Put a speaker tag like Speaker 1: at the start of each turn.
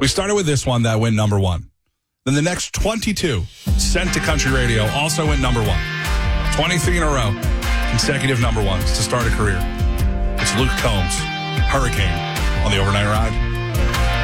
Speaker 1: We started with this one that went number one. Then the next 22 sent to country radio also went number one. 23 in a row, consecutive number ones to start a career. It's Luke Combs, Hurricane, on the Overnight Ride.